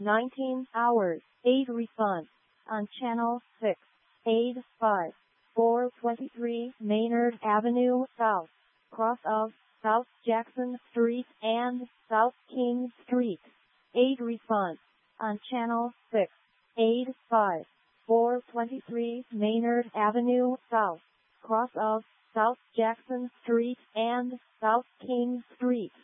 19 hours, 8 refund. On Channel 6, aid 5, 423 Maynard Avenue South, cross of South Jackson Street and South King Street. Aid refund. On Channel 6, aid 5, 423 Maynard Avenue South, cross of South Jackson Street and South King Street.